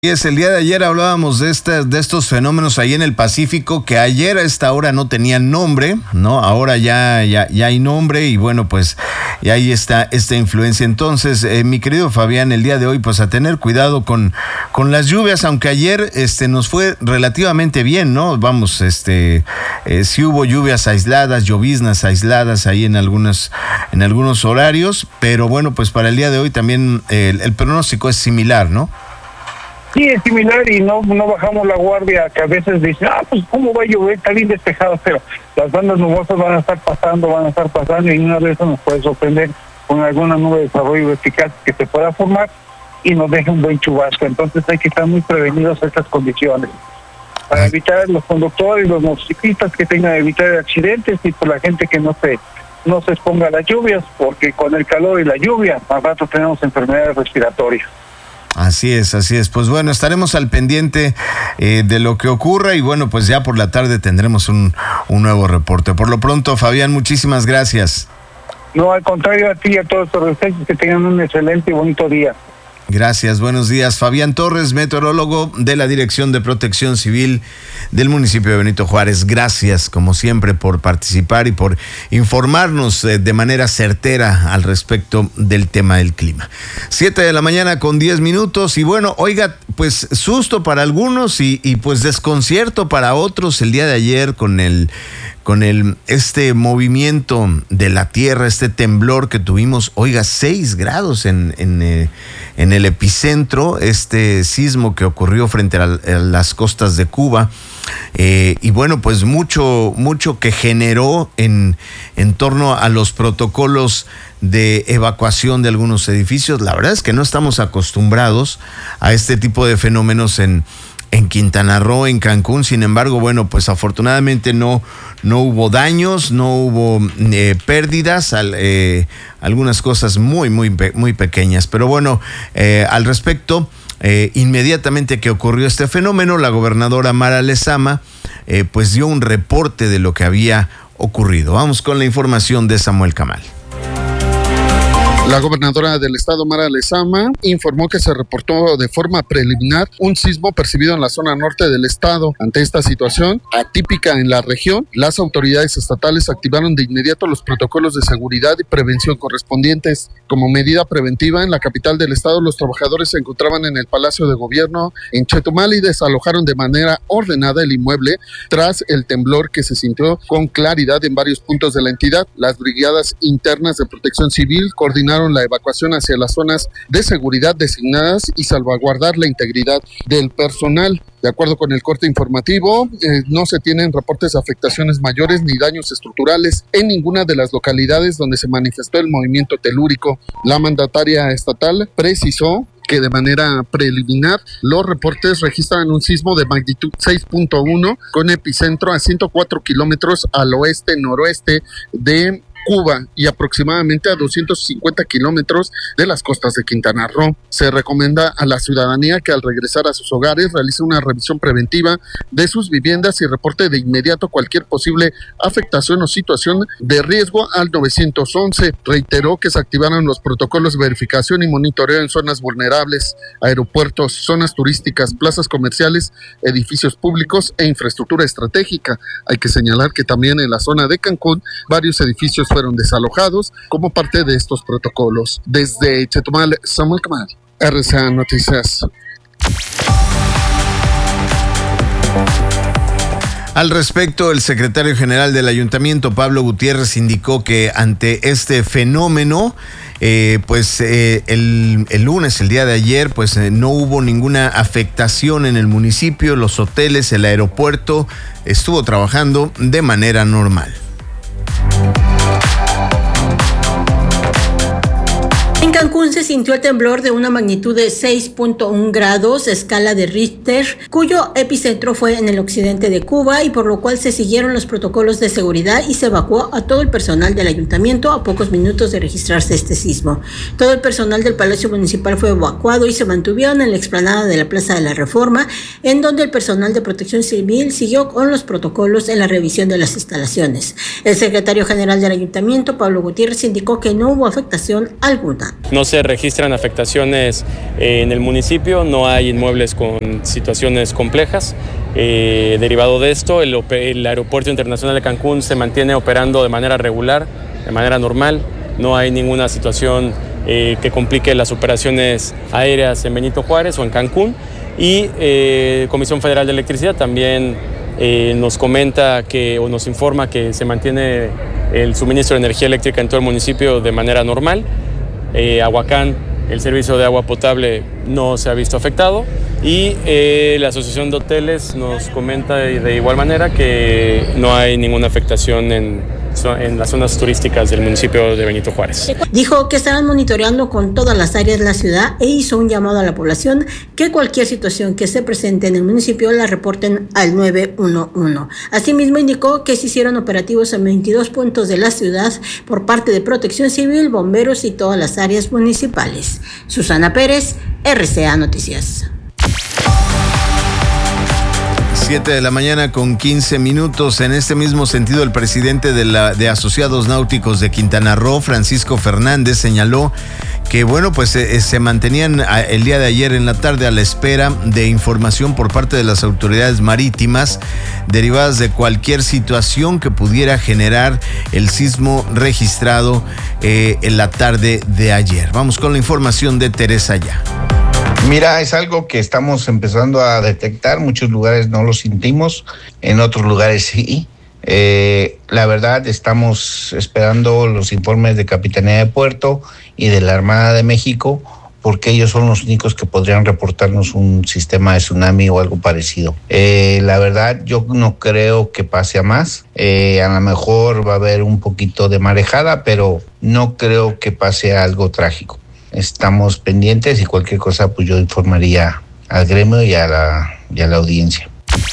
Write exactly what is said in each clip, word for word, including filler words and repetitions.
Y es el día de ayer hablábamos de este, de estos fenómenos ahí en el Pacífico que ayer a esta hora no tenían nombre, ¿no? Ahora ya, ya, ya hay nombre y bueno, pues y ahí está esta influencia. Entonces, eh, mi querido Fabián, el día de hoy, pues a tener cuidado con, con las lluvias, aunque ayer este, nos fue relativamente bien, ¿no? Vamos, este, eh, sí hubo lluvias aisladas, lloviznas aisladas ahí en algunos, en algunos horarios, pero bueno, pues para el día de hoy también eh, el, el pronóstico es similar, ¿no? Sí, es similar y no no bajamos la guardia, que a veces dicen, ah, pues cómo va a llover, está bien despejado, pero las bandas nubosas van a estar pasando, van a estar pasando y una vez eso nos puede sorprender con alguna nube de desarrollo vertical que se pueda formar y nos deje un buen chubasco. Entonces hay que estar muy prevenidos a estas condiciones para evitar los conductores, los motociclistas que tengan que evitar accidentes y por la gente que no se no se exponga a las lluvias, porque con el calor y la lluvia al rato tenemos enfermedades respiratorias. Así es, así es. Pues bueno, estaremos al pendiente eh, de lo que ocurra y bueno, pues ya por la tarde tendremos un, un nuevo reporte. Por lo pronto, Fabián, muchísimas gracias. No, al contrario, a ti y a todos los restantes que tengan un excelente y bonito día. Gracias, buenos días. Fabián Torres, meteorólogo de la Dirección de Protección Civil del municipio de Benito Juárez. Gracias, como siempre, por participar y por informarnos eh, de manera certera al respecto del tema del clima. Siete de la mañana con diez minutos y bueno, oiga, pues susto para algunos y, y pues desconcierto para otros el día de ayer con el... con el este movimiento de la tierra, este temblor que tuvimos, oiga, seis grados en, en, eh, en el epicentro, este sismo que ocurrió frente a, a las costas de Cuba, eh, y bueno, pues mucho, mucho que generó en, en torno a los protocolos de evacuación de algunos edificios. La verdad es que no estamos acostumbrados a este tipo de fenómenos en en Quintana Roo, en Cancún. Sin embargo, bueno, pues afortunadamente no, no hubo daños, no hubo eh, pérdidas, al, eh, algunas cosas muy, muy, muy pequeñas. Pero bueno, eh, al respecto, eh, inmediatamente que ocurrió este fenómeno, la gobernadora Mara Lezama, eh, pues dio un reporte de lo que había ocurrido. Vamos con la información de Samuel Camal. La gobernadora del estado, Mara Lezama, informó que se reportó de forma preliminar un sismo percibido en la zona norte del estado. Ante esta situación atípica en la región, las autoridades estatales activaron de inmediato los protocolos de seguridad y prevención correspondientes. Como medida preventiva, en la capital del estado, los trabajadores se encontraban en el Palacio de Gobierno en Chetumal y desalojaron de manera ordenada el inmueble tras el temblor que se sintió con claridad en varios puntos de la entidad. Las brigadas internas de protección civil coordinaron la evacuación hacia las zonas de seguridad designadas y salvaguardar la integridad del personal. De acuerdo con el corte informativo, eh, no se tienen reportes de afectaciones mayores ni daños estructurales en ninguna de las localidades donde se manifestó el movimiento telúrico. La mandataria estatal precisó que de manera preliminar los reportes registran un sismo de magnitud seis punto uno con epicentro a ciento cuatro kilómetros al oeste-noroeste de Cuba y aproximadamente a doscientos cincuenta kilómetros de las costas de Quintana Roo. Se recomienda a la ciudadanía que al regresar a sus hogares realice una revisión preventiva de sus viviendas y reporte de inmediato cualquier posible afectación o situación de riesgo al nueve once. Reiteró que se activaron los protocolos de verificación y monitoreo en zonas vulnerables, aeropuertos, zonas turísticas, plazas comerciales, edificios públicos e infraestructura estratégica. Hay que señalar que también en la zona de Cancún varios edificios fueron desalojados como parte de estos protocolos. Desde Chetumal, Samuel Camal, R C A Noticias. Al respecto, el secretario general del Ayuntamiento, Pablo Gutiérrez, indicó que ante este fenómeno, eh, pues eh, el, el lunes, el día de ayer, pues eh, no hubo ninguna afectación en el municipio. Los hoteles, el aeropuerto estuvo trabajando de manera normal. En Cancún se sintió el temblor de una magnitud de seis punto uno grados, escala de Richter, cuyo epicentro fue en el occidente de Cuba y por lo cual se siguieron los protocolos de seguridad y se evacuó a todo el personal del ayuntamiento a pocos minutos de registrarse este sismo. Todo el personal del Palacio Municipal fue evacuado y se mantuvieron en la explanada de la Plaza de la Reforma, en donde el personal de Protección Civil siguió con los protocolos en la revisión de las instalaciones. El secretario general del ayuntamiento, Pablo Gutiérrez, indicó que no hubo afectación alguna. no se registran afectaciones eh, en el municipio, no hay inmuebles con situaciones complejas. Eh, derivado de esto, el, el Aeropuerto Internacional de Cancún se mantiene operando de manera regular, de manera normal. No hay ninguna situación eh, que complique las operaciones aéreas en Benito Juárez o en Cancún. Y eh, Comisión Federal de Electricidad también eh, nos comenta que, o nos informa que se mantiene el suministro de energía eléctrica en todo el municipio de manera normal. Eh, Ahuacán, el servicio de agua potable no se ha visto afectado. Y eh, la Asociación de Hoteles nos comenta de igual manera que no hay ninguna afectación en en las zonas turísticas del municipio de Benito Juárez. Dijo que estarán monitoreando con todas las áreas de la ciudad e hizo un llamado a la población que cualquier situación que se presente en el municipio la reporten al nueve uno uno. Asimismo indicó que se hicieron operativos en veintidós puntos de la ciudad por parte de Protección Civil, bomberos y todas las áreas municipales. Susana Pérez, R C A Noticias. siete de la mañana con quince minutos. En este mismo sentido, el presidente de, la, de Asociados Náuticos de Quintana Roo, Francisco Fernández, señaló que, bueno, pues eh, se mantenían a, el día de ayer en la tarde a la espera de información por parte de las autoridades marítimas derivadas de cualquier situación que pudiera generar el sismo registrado eh, en la tarde de ayer. Vamos con la información de Teresa Ya. Mira, es algo que estamos empezando a detectar. Muchos lugares no lo sentimos, en otros lugares sí. Eh, la verdad, estamos esperando los informes de Capitanía de Puerto y de la Armada de México, porque ellos son los únicos que podrían reportarnos un sistema de tsunami o algo parecido. Eh, la verdad, yo no creo que pase a más. Eh, a lo mejor va a haber un poquito de marejada, pero no creo que pase a algo trágico. Estamos pendientes y cualquier cosa pues yo informaría al gremio y a la, y a la audiencia.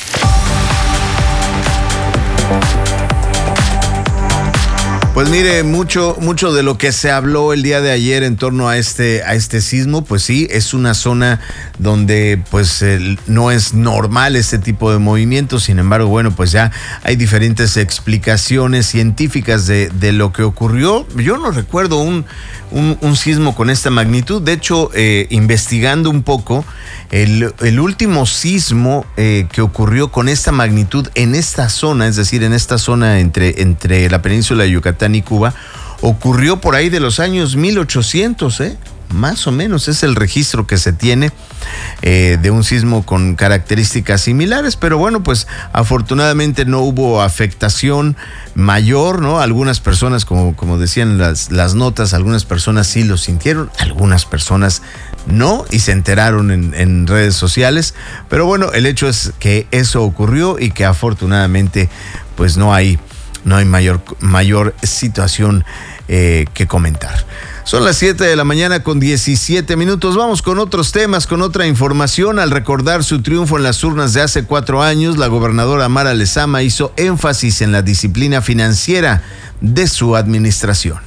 Pues mire, mucho, mucho de lo que se habló el día de ayer en torno a este, a este sismo, pues sí, es una zona donde pues el, no es normal este tipo de movimientos. Sin embargo, bueno, pues ya hay diferentes explicaciones científicas de, de lo que ocurrió. Yo no recuerdo un, un, un sismo con esta magnitud. De hecho, eh, investigando un poco, el, el último sismo eh, que ocurrió con esta magnitud en esta zona, es decir, en esta zona entre, entre la península de Yucatán y Cuba, ocurrió por ahí de los años mil ochocientos, ¿eh? Más o menos es el registro que se tiene eh, de un sismo con características similares, pero bueno, pues afortunadamente no hubo afectación mayor, ¿no? Algunas personas, como, como decían las, las notas, algunas personas sí lo sintieron, algunas personas no, y se enteraron en, en redes sociales, pero bueno, el hecho es que eso ocurrió y que afortunadamente pues no hay, no hay mayor, mayor situación eh, que comentar. Son las siete de la mañana con diecisiete minutos. Vamos con otros temas, con otra información. Al recordar su triunfo en las urnas de hace cuatro años, la gobernadora Mara Lezama hizo énfasis en la disciplina financiera de su administración.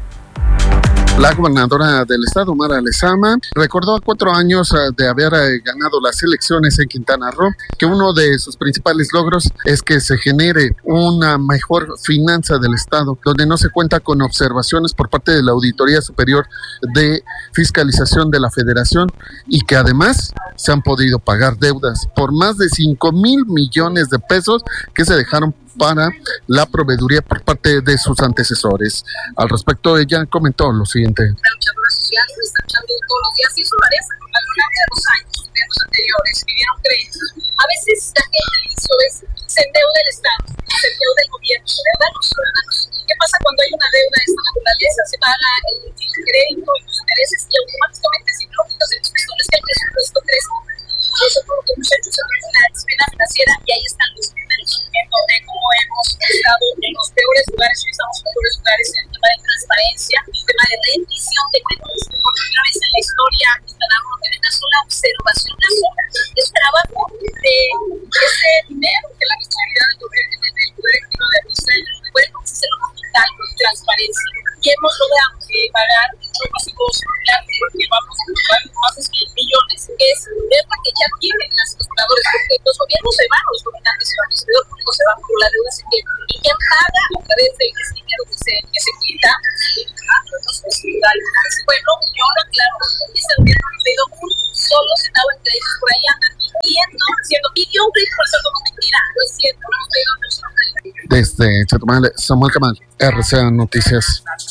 La gobernadora del estado, Mara Lezama, recordó a cuatro años de haber ganado las elecciones en Quintana Roo que uno de sus principales logros es que se genere una mejor finanza del estado, donde no se cuenta con observaciones por parte de la Auditoría Superior de Fiscalización de la Federación y que además se han podido pagar deudas por más de cinco mil millones de pesos que se dejaron para la proveeduría por parte de sus antecesores. Al respecto, ella comentó lo siguiente. La luchadora social está luchando todos los días y hizo varias a lo largo de los años, de los anteriores, vivieron creencias. A veces la gente hizo es se endeuda el Estado, se endeuda el gobierno, se endeuda los ciudadanos. ¿Qué pasa cuando hay una deuda de esta naturaleza? Se paga el, el crédito y los intereses y automáticamente sin lógicos el presupuesto es que el presupuesto crezca. Eso es lo que hemos hecho, se tiene una disciplina financiera y ahí están los números en donde como hemos estado en los peores lugares, y estamos en los peores lugares en el tema de transparencia, en el tema de rendición de cuentas. Por primera vez en la historia Quintana Roo tiene una sola observación, una sola. Es trabajo de ese dinero que la responsabilidad del gobierno del Poder Ejecutivo de administrar el gobierno se hacerlo total con transparencia. Y hemos logrado eh, pagar pasivos que vamos a pagar más de millones, que es ver que ya tienen las computadores, porque los gobiernos se van, los gobernantes se van, los servidores públicos se van, pero la deuda se tiene. ¿Y quién paga a través de ese dinero que se, que se quita? recursos estructurales a ese pueblo. Yo lo aclaro, ese gobierno no ha pedido un solo centavo en créditos, por ahí andan mintiendo, diciendo, pidió un crédito, por eso como mentira, no es cierto, no hemos pedido un solo crédito. Desde Chetumal, Samuel Camal, R C A Noticias.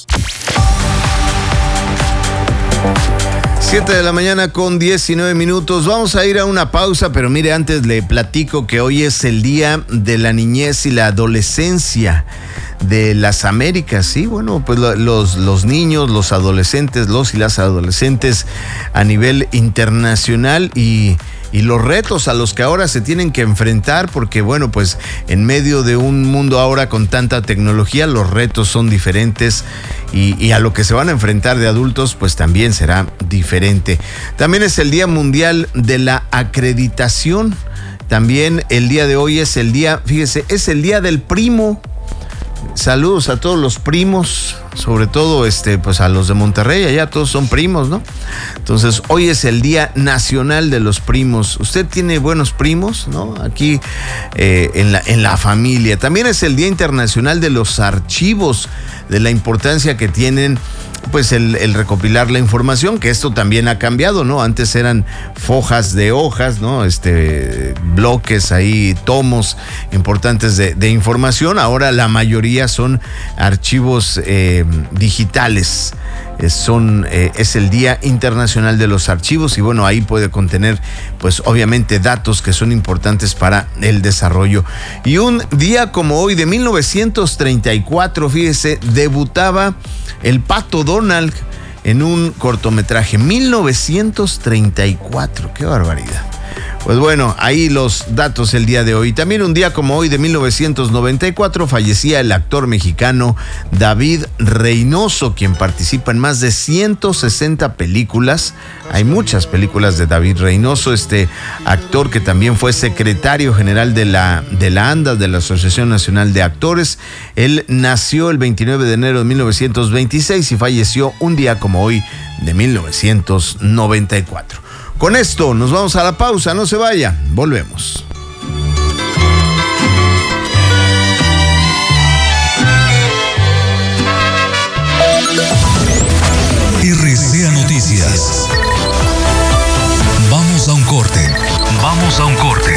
siete de la mañana con diecinueve minutos. Vamos a ir a una pausa, pero mire, antes le platico que hoy es el Día de la Niñez y la Adolescencia de las Américas. Sí, bueno, pues los, los niños, los adolescentes, los y las adolescentes a nivel internacional y... y los retos a los que ahora se tienen que enfrentar, porque bueno, pues en medio de un mundo ahora con tanta tecnología, los retos son diferentes y, y a lo que se van a enfrentar de adultos, pues también será diferente. También es el Día Mundial de la Acreditación. También el día de hoy es el día, fíjese, es el Día del Primo. Saludos a todos los primos, sobre todo este, pues a los de Monterrey, allá todos son primos, ¿no? Entonces, hoy es el Día Nacional de los Primos. ¿Usted tiene buenos primos, no? Aquí eh, en la, en la familia. También es el Día Internacional de los Archivos, de la importancia que tienen pues el, el recopilar la información, que esto también ha cambiado, ¿no? Antes eran fojas de hojas, ¿no? Este, bloques ahí, tomos importantes de, de información. Ahora la mayoría son archivos eh, digitales. Son, eh, es el Día Internacional de los Archivos y bueno, ahí puede contener pues obviamente datos que son importantes para el desarrollo. Y un día como hoy de mil novecientos treinta y cuatro, fíjese, debutaba el Pato Donald en un cortometraje. mil novecientos treinta y cuatro, qué barbaridad. Pues bueno, ahí los datos el día de hoy. También un día como hoy de mil novecientos noventa y cuatro fallecía el actor mexicano David Reynoso, quien participa en más de ciento sesenta películas. Hay muchas películas de David Reynoso, este actor que también fue secretario general de la, de la ANDA, de la Asociación Nacional de Actores. Él nació el veintinueve de enero de mil novecientos veintiséis y falleció un día como hoy de mil novecientos noventa y cuatro. Con esto nos vamos a la pausa, no se vaya, volvemos. R C A Noticias. Vamos a un corte. Vamos a un corte.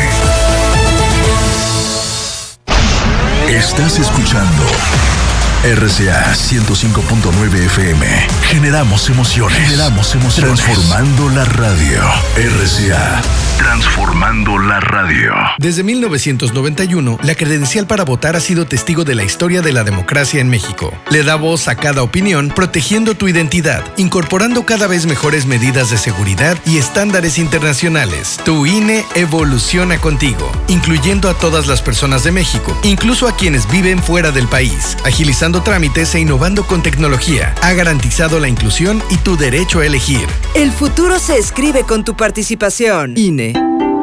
Estás escuchando R C A ciento cinco punto nueve F M. Generamos emociones. Generamos emociones. Transformando la radio. R C A. Transformando la radio. Desde mil novecientos noventa y uno, la credencial para votar ha sido testigo de la historia de la democracia en México. Le da voz a cada opinión, protegiendo tu identidad, incorporando cada vez mejores medidas de seguridad y estándares internacionales. Tu I N E evoluciona contigo, incluyendo a todas las personas de México, incluso a quienes viven fuera del país, agilizando trámites e innovando con tecnología. Ha garantizado la inclusión y tu derecho a elegir. El futuro se escribe con tu participación. I N E.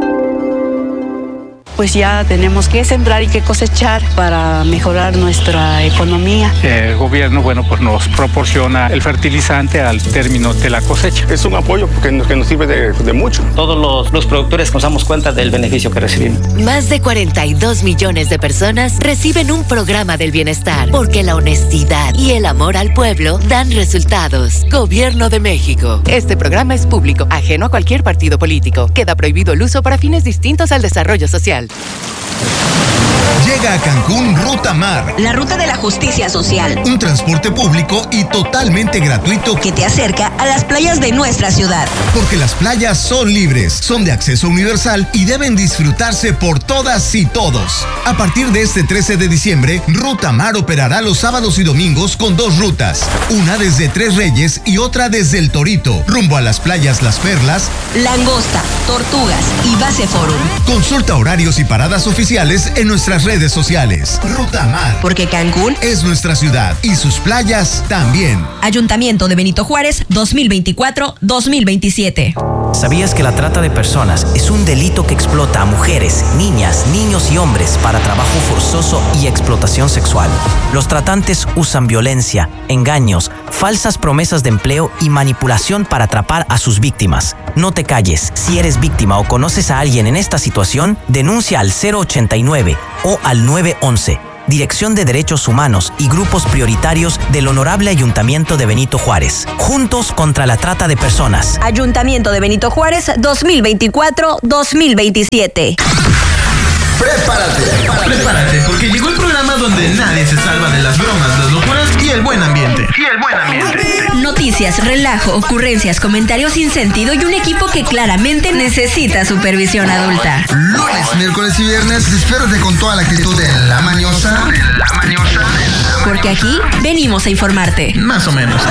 Pues ya tenemos que sembrar y que cosechar para mejorar nuestra economía. El gobierno, bueno, pues nos proporciona el fertilizante al término de la cosecha. Es un apoyo que nos, que nos sirve de, de mucho. Todos los, los productores nos damos cuenta del beneficio que recibimos. Más de cuarenta y dos millones de personas reciben un programa del bienestar, porque la honestidad y el amor al pueblo dan resultados. Gobierno de México. Este programa es público, ajeno a cualquier partido político. Queda prohibido el uso para fines distintos al desarrollo social. Llega a Cancún Ruta Mar, la ruta de la justicia social. Un transporte público y totalmente gratuito que te acerca a las playas de nuestra ciudad. Porque las playas son libres, son de acceso universal y deben disfrutarse por todas y todos. A partir de este trece de diciembre, Ruta Mar operará los sábados y domingos con dos rutas. Una desde Tres Reyes y otra desde El Torito, rumbo a las playas Las Perlas, Langosta, Tortugas y Base Forum. Consulta horarios y paradas oficiales en nuestras redes sociales. Ruta Mar. Porque Cancún es nuestra ciudad y sus playas también. Ayuntamiento de Benito Juárez, dos mil veinticuatro a dos mil veintisiete. ¿Sabías que la trata de personas es un delito que explota a mujeres, niñas, niños y hombres para trabajo forzoso y explotación sexual? Los tratantes usan violencia, engaños, falsas promesas de empleo y manipulación para atrapar a sus víctimas. No te calles. Si eres víctima o conoces a alguien en esta situación, denuncia al cero ochenta y nueve o al nueve once. Dirección de Derechos Humanos y grupos prioritarios del Honorable Ayuntamiento de Benito Juárez. Juntos contra la trata de personas. Ayuntamiento de Benito Juárez dos mil veinticuatro dos mil veintisiete. Prepárate, prepárate, prepárate, porque llegó el programa donde nadie se salva de las bromas, las locuras y el buen ambiente. Y el buen ambiente. Noticias, relajo, ocurrencias, comentarios sin sentido y un equipo que claramente necesita supervisión adulta. Lunes, miércoles y viernes, espérate con toda la actitud de la mañosa. De la mañosa. Porque aquí venimos a informarte. Más o menos.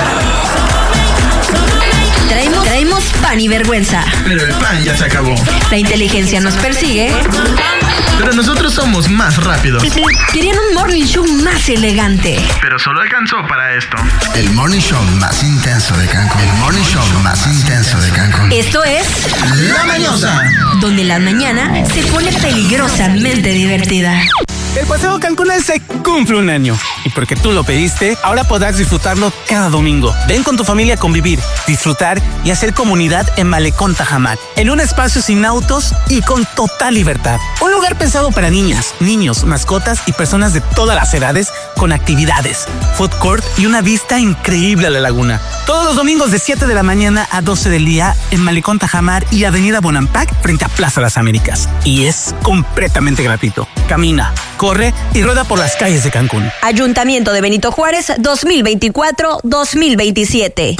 Traemos, traemos pan y vergüenza. Pero el pan ya se acabó. La inteligencia nos persigue. Pero nosotros somos más rápidos. Querían un morning show más elegante. Pero solo alcanzó para esto. El morning show más intenso de Cancún. El morning show más intenso de Cancún. Esto es La Mañosa, donde la mañana se pone peligrosamente divertida. El Paseo Cancunense cumple un año. Y porque tú lo pediste, ahora podrás disfrutarlo cada domingo. Ven con tu familia a convivir, disfrutar y hacer comunidad en Malecón Tajamar. En un espacio sin autos y con total libertad. Un lugar pensado para niñas, niños, mascotas y personas de todas las edades con actividades, food court y una vista increíble a la laguna. Todos los domingos de siete de la mañana a doce del día en Malecón Tajamar y Avenida Bonampak frente a Plaza Las Américas. Y es completamente gratuito. Camina, corre y rueda por las calles de Cancún. Ayuntamiento de Benito Juárez dos mil veinticuatro dos mil veintisiete.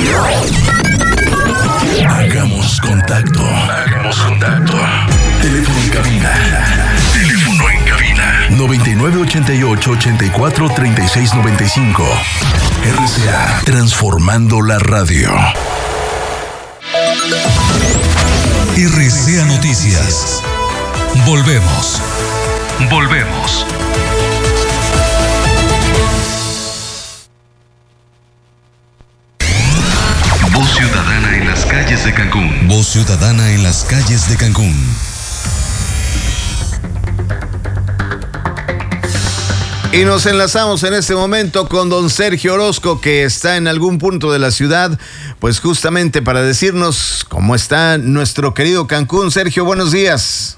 Hagamos contacto. Hagamos contacto. Teléfono en cabina. Teléfono en cabina. noventa y nueve ochenta y ocho ochenta y cuatro treinta y seis noventa y cinco. R C A. Transformando la radio. R C A Noticias. Volvemos. Volvemos. Voz ciudadana en las calles de Cancún. Voz ciudadana en las calles de Cancún. Y nos enlazamos en este momento con don Sergio Orozco, que está en algún punto de la ciudad, pues justamente para decirnos cómo está nuestro querido Cancún. Sergio, buenos días.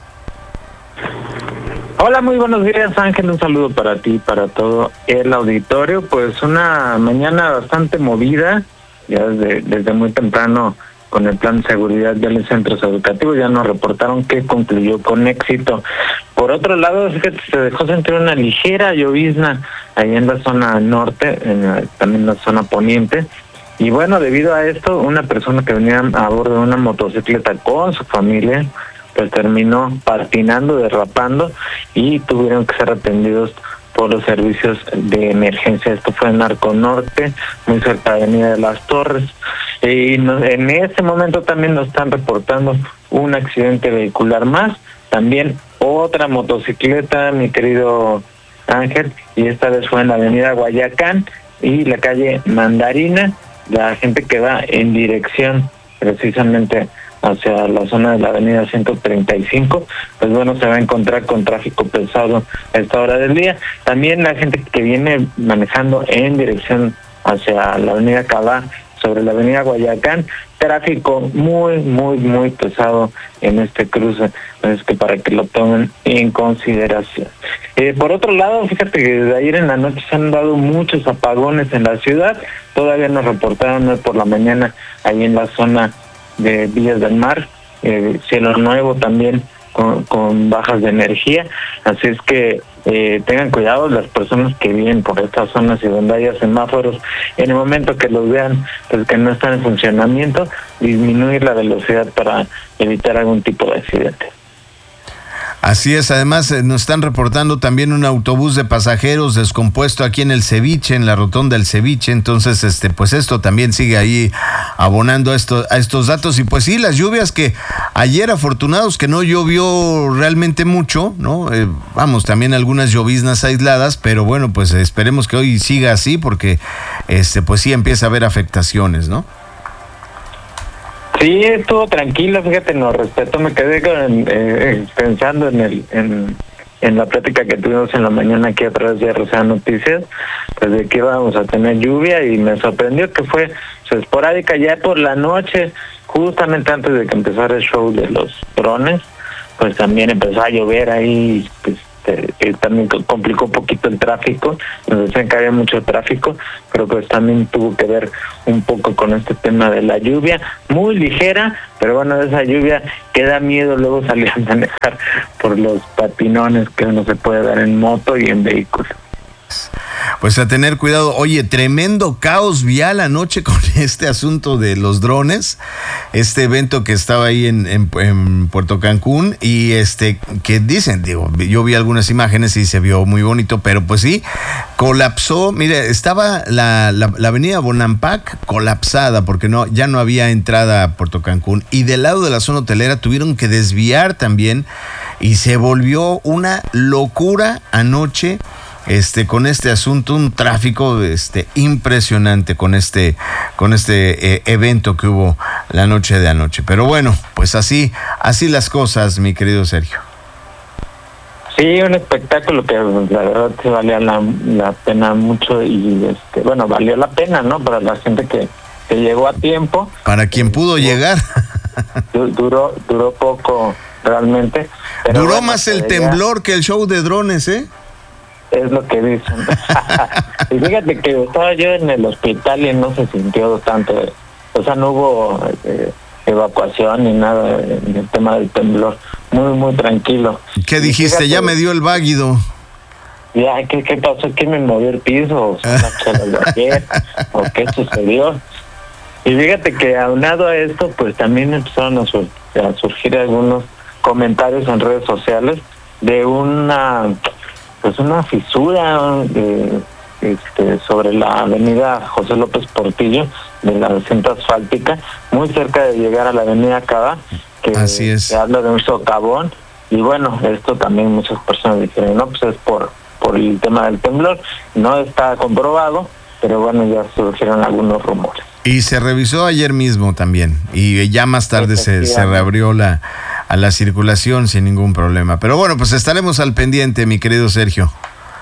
Hola, muy buenos días, Ángel. Un saludo para ti, para todo el auditorio. Pues una mañana bastante movida, ya desde, desde muy temprano con el plan de seguridad de los centros educativos. Ya nos reportaron que concluyó con éxito. Por otro lado, fíjate, se dejó sentir una ligera llovizna ahí en la zona norte, en la, también en la zona poniente. Y bueno, debido a esto, una persona que venía a bordo de una motocicleta con su familia, pues terminó patinando, derrapando y tuvieron que ser atendidos por los servicios de emergencia. Esto fue en Arco Norte, muy cerca de Avenida de las Torres. Y no, en este momento también nos están reportando un accidente vehicular más, también otra motocicleta, mi querido Ángel, y esta vez fue en la Avenida Guayacán y la calle Mandarina. La gente que va en dirección precisamente hacia la zona de la avenida ciento treinta y cinco, pues bueno, se va a encontrar con tráfico pesado a esta hora del día. También la gente que viene manejando en dirección hacia la avenida Cabá, sobre la avenida Guayacán, tráfico muy, muy, muy pesado en este cruce, es que para que lo tomen en consideración. Eh, por otro lado, fíjate que desde ayer en la noche se han dado muchos apagones en la ciudad. Todavía nos reportaron hoy por la mañana ahí en la zona de Villas del Mar, eh, Cielo Nuevo también con, con bajas de energía, así es que eh, tengan cuidado las personas que viven por estas zonas y donde haya semáforos, en el momento que los vean pues que no están en funcionamiento, disminuir la velocidad para evitar algún tipo de accidente. Así es, además eh, nos están reportando también un autobús de pasajeros descompuesto aquí en el Ceviche, en la rotonda del Ceviche, entonces este pues esto también sigue ahí abonando a, esto, a estos datos. Y pues sí, las lluvias que ayer, afortunados que no llovió realmente mucho, ¿no? Eh, vamos, también algunas lloviznas aisladas, pero bueno, pues esperemos que hoy siga así porque este pues sí empieza a haber afectaciones, ¿no? Sí, estuvo tranquilo, fíjate, nos respetó, me quedé con, eh, pensando en el en, en la plática que tuvimos en la mañana aquí a través de R C A Noticias, pues de que íbamos a tener lluvia y me sorprendió que fue pues, esporádica ya por la noche, justamente antes de que empezara el show de los drones, pues también empezó a llover ahí, pues este eh, también complicó un poquito el tráfico. Nos decían que había mucho tráfico, pero pues también tuvo que ver un poco con este tema de la lluvia, muy ligera, pero bueno, esa lluvia que da miedo luego salir a manejar por los patinones que uno se puede dar en moto y en vehículo. Pues a tener cuidado. Oye, tremendo caos vial anoche con este asunto de los drones, este evento que estaba ahí en, en, en Puerto Cancún, y este que dicen, digo, yo vi algunas imágenes y se vio muy bonito, pero pues sí, colapsó. Mire, estaba la, la, la avenida Bonampak colapsada porque no, ya no había entrada a Puerto Cancún, y del lado de la zona hotelera tuvieron que desviar también, y se volvió una locura anoche. Este, con este asunto, un tráfico este, impresionante con este, con este eh, evento que hubo la noche de anoche. Pero bueno, pues así, así las cosas, mi querido Sergio. Sí, un espectáculo que la verdad se valía la, la pena mucho, y este, bueno, valió la pena, ¿no? Para la gente que, que llegó a tiempo. Para quien pudo eh, llegar. Duró, duró poco realmente. Pero duró bueno, más el temblor ya... que el show de drones, ¿eh? Es lo que dicen. Y fíjate que estaba yo en el hospital y no se sintió tanto, o sea, no hubo eh, evacuación ni nada en el tema del temblor. Muy, muy tranquilo. ¿Qué dijiste? Fíjate, ya me dio el váguido. Ya, ¿qué, qué pasó? ¿Quién me movió el piso? ¿O una chela de ayer? ¿O qué sucedió? Y fíjate que aunado a esto, pues también empezaron a, sur- a surgir algunos comentarios en redes sociales de una... pues una fisura de, este, sobre la avenida José López Portillo, de la cinta asfáltica, muy cerca de llegar a la avenida Cava, que Así es. se habla de un socavón. Y bueno, esto también muchas personas dijeron, no, pues es por, por el tema del temblor. No está comprobado, pero bueno, ya surgieron algunos rumores. Y se revisó ayer mismo también, y ya más tarde se, se reabrió la, a la circulación sin ningún problema. Pero bueno, pues estaremos al pendiente, mi querido Sergio.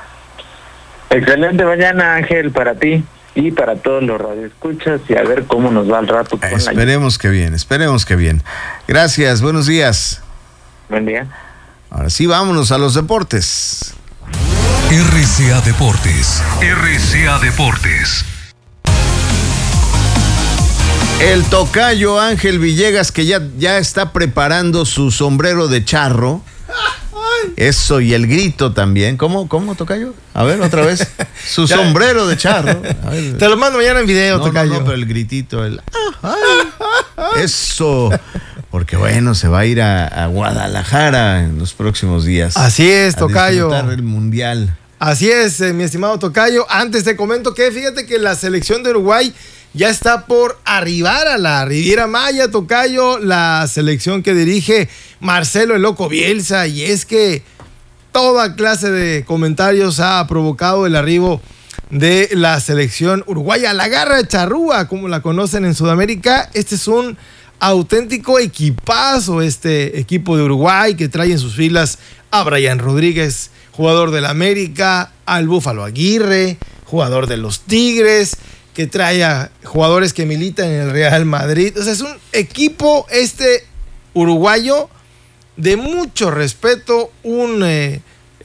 Excelente mañana, Ángel, para ti y para todos los radioescuchas, y a ver cómo nos va el rato. Con esperemos la... que bien, esperemos que bien. Gracias, buenos días. Buen día. Ahora sí, vámonos a los deportes. R C A Deportes. R C A Deportes. El tocayo Ángel Villegas, que ya, ya está preparando su sombrero de charro. Eso, y el grito también. ¿Cómo, cómo, tocayo? A ver, otra vez. Su sombrero de charro. A ver. Te lo mando mañana en video, no, tocayo. No, no, pero el gritito, el... Eso. Porque bueno, se va a ir a, a Guadalajara en los próximos días. Así es, tocayo. A disfrutar el mundial. Así es, eh, mi estimado tocayo. Antes te comento que fíjate que la selección de Uruguay ya está por arribar a la Riviera Maya, tocayo, la selección que dirige Marcelo el Loco Bielsa, y es que toda clase de comentarios ha provocado el arribo de la selección uruguaya, la Garra de Charrúa, como la conocen en Sudamérica. Este es un auténtico equipazo, este equipo de Uruguay, que trae en sus filas a Brian Rodríguez, jugador del América, al Búfalo Aguirre, jugador de los Tigres, que trae a jugadores que militan en el Real Madrid. O sea, es un equipo este uruguayo de mucho respeto, un eh,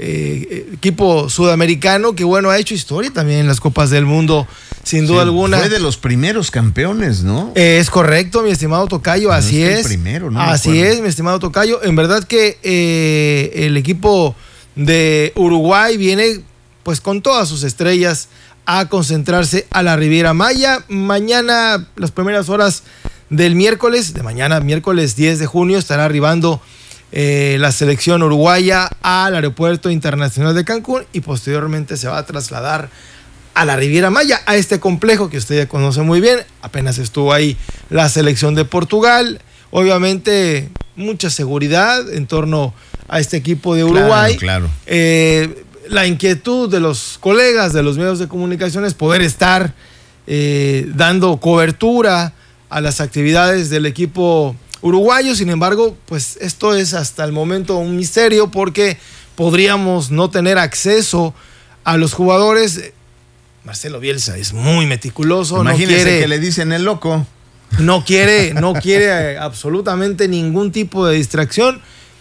eh, equipo sudamericano que, bueno, ha hecho historia también en las Copas del Mundo, sin duda sí, alguna. Fue de los primeros campeones, ¿no? Eh, es correcto, mi estimado tocayo, no así es. El primero, ¿no? Así es, mi estimado tocayo. En verdad que eh, el equipo de Uruguay viene pues con todas sus estrellas a concentrarse a la Riviera Maya. Mañana, las primeras horas del miércoles, de mañana, miércoles diez de junio, estará arribando eh, la selección uruguaya al Aeropuerto Internacional de Cancún, y posteriormente se va a trasladar a la Riviera Maya, a este complejo que usted ya conoce muy bien. Apenas estuvo ahí la selección de Portugal. Obviamente, mucha seguridad en torno a este equipo de Uruguay. Claro, claro. Eh, la inquietud de los colegas de los medios de comunicación es poder estar eh, dando cobertura a las actividades del equipo uruguayo. Sin embargo, pues esto es hasta el momento un misterio, porque podríamos no tener acceso a los jugadores. Marcelo Bielsa es muy meticuloso. Imagínese no quiere, que le dicen el loco. No quiere, no quiere absolutamente ningún tipo de distracción.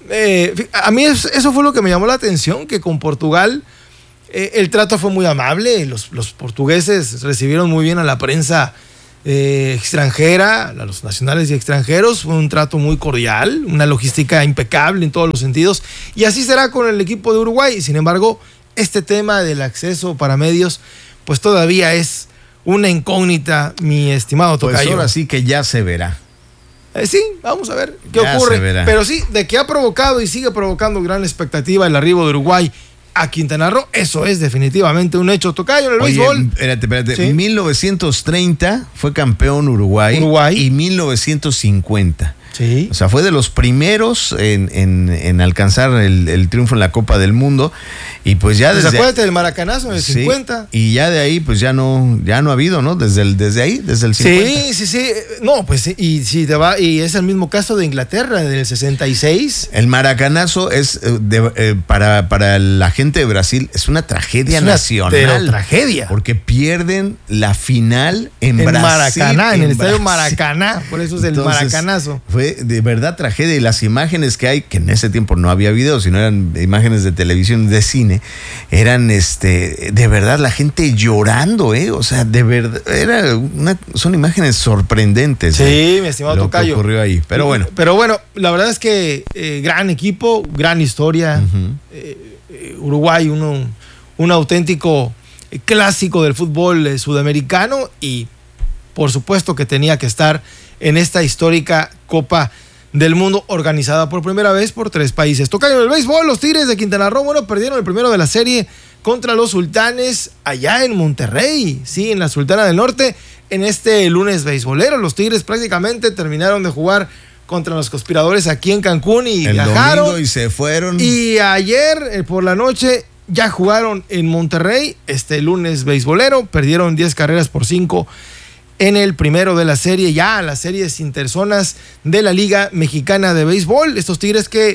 Eh, a mí es, eso fue lo que me llamó la atención, que con Portugal eh, el trato fue muy amable. Los, los portugueses recibieron muy bien a la prensa eh, extranjera, a los nacionales y extranjeros. Fue un trato muy cordial, una logística impecable en todos los sentidos. Y así será con el equipo de Uruguay. Sin embargo, este tema del acceso para medios, pues todavía es una incógnita, mi estimado tocayo. Pues ahora sí que ya se verá. Eh, sí, vamos a ver qué Ya ocurre. se verá. Pero sí, de que ha provocado y sigue provocando gran expectativa el arribo de Uruguay a Quintana Roo, eso es definitivamente un hecho. Tocayo en el Oye, béisbol. espérate, espérate. Sí. mil novecientos treinta fue campeón Uruguay, Uruguay. y mil novecientos cincuenta. Sí. O sea, fue de los primeros en, en, en alcanzar el, el triunfo en la Copa del Mundo. Y pues ya Pues desde acuérdate del maracanazo en el Sí, cincuenta. y ya de ahí pues ya no ya no ha habido, ¿no? Desde el desde ahí, desde el cincuenta. Sí, sí, sí. No, pues sí, y si te va, y es el mismo caso de Inglaterra, del sesenta y seis. El maracanazo es eh, de- eh, para, para la gente de Brasil es una tragedia Es una nacional. pero tragedia. Porque pierden la final en, En Brasil. Maracaná, en el estadio Brasil. Maracaná, por eso es el Entonces, maracanazo. Fue de verdad tragedia, y las imágenes que hay, que en ese tiempo no había video, sino eran imágenes de televisión, de cine, eran este de verdad la gente llorando, eh, o sea, de verdad era una, son imágenes sorprendentes. Sí, eh, mi estimado lo tocayo. que ocurrió ahí, pero bueno. Pero bueno, la verdad es que eh, gran equipo, gran historia. Ujú. eh, eh, Uruguay, uno, un auténtico eh, clásico del fútbol eh, sudamericano, y por supuesto que tenía que estar en esta histórica Copa del Mundo organizada por primera vez por tres países. Tocayo en el béisbol, los Tigres de Quintana Roo, bueno, perdieron el primero de la serie contra los Sultanes allá en Monterrey, sí, en la Sultana del Norte, en este lunes beisbolero. Los Tigres prácticamente terminaron de jugar contra los conspiradores aquí en Cancún y El viajaron. domingo y se fueron. Y ayer eh, por la noche ya jugaron en Monterrey, este lunes beisbolero, perdieron diez carreras por cinco en el primero de la serie, ya las series interzonas de la Liga Mexicana de Béisbol. Estos Tigres que